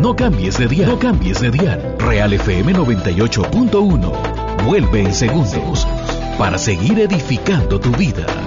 No cambies de dial. No cambies de dial. Real FM 98.1. Vuelve en segundos para seguir edificando tu vida.